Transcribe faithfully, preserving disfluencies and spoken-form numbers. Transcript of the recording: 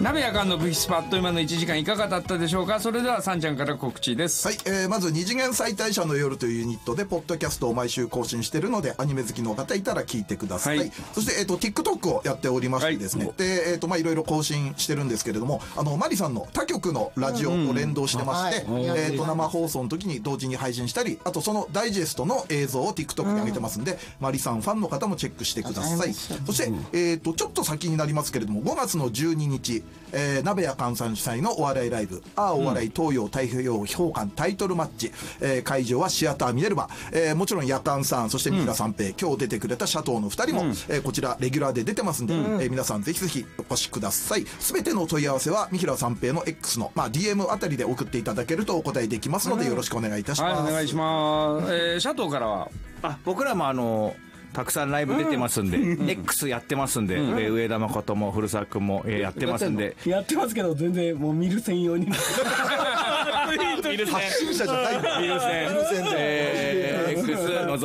鍋やかんの部室パあっという間のいちじかんいかがだったでしょうか。それではさんちゃんから告知です。 はい、えー、まず二次元再大社の夜というユニットでポッドキャストを毎週更新してるので、アニメ好きの方いたら聞いてください、はい、そして、えー、と TikTok をやっておりましてですね、はい、で、えーとまあ、いろいろ更新してるんですけれども、あのマリさんの他局のラジオと連動してまして、うん、えー、と生放送の時に同時に配信したり、あとそのダイジェストの映像を TikTok に上げてますんで、うん、マリさんファンの方もチェックしてください。そして、えー、とちょっと先になりますけれども、ごがつのじゅうににち、えー、鍋やかんさん主催のお笑いライブ、ああお笑い東洋太平洋評価タイトルマッチ、えー、会場はシアターミネルヴァ、えー、もちろんやかんさん、そして三浦三平、うん、今日出てくれたシャトーのふたりも、うん、えー、こちらレギュラーで出てますんで、うん、えー、皆さんぜひぜひお越しください。すべての問い合わせは三浦三平の X の、まあ、ディーエム あたりで送っていただけるとお答えできますので、よろしくお願いいたします、 はい、お願いします、えー、シャトーからはあ僕らもあのたくさんライブ出てますんで、うん、X やってますんで、うん、えー、上田誠も古澤君も、えー、やってますんでやってますけど全然もう見る専用に発信者じゃないんだ。 見る専、えー、X の